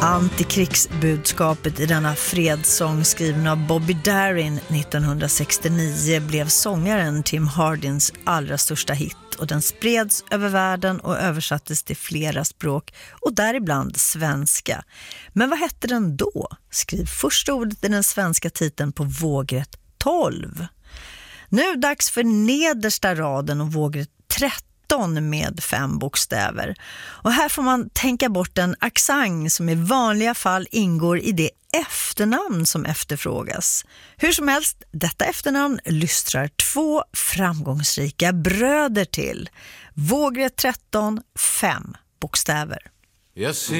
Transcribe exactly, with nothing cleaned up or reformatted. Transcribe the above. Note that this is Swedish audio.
Antikrigsbudskapet i denna fredssång skriven av Bobby Darin nittonhundrasextionio blev sångaren Tim Hardins allra största hit, och den spreds över världen och översattes till flera språk och däribland svenska. Men vad hette den då? Skriv första ordet i den svenska titeln på vågrätt tolv. Nu dags för nedersta raden och vågrätt tretton med fem bokstäver. Och här får man tänka bort en accent som i vanliga fall ingår i det efternamn som efterfrågas. Hur som helst, detta efternamn lystrar två framgångsrika bröder till. Vågrätt tretton, fem bokstäver. Jag ser